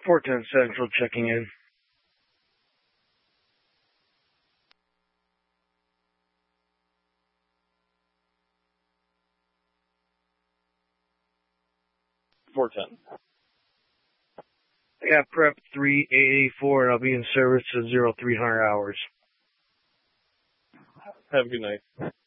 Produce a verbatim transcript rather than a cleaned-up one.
four ten Central checking in. four ten. I got prep three eight eighty-four and I'll be in service to zero three hundred hours. Have a good night.